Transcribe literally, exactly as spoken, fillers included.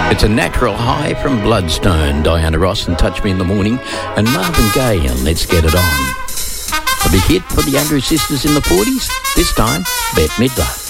It's a natural high from Bloodstone, Diana Ross and Touch Me in the Morning, and Marvin Gaye and Let's Get It On. A big hit for the Andrews Sisters in the forties, this time Bette Midler.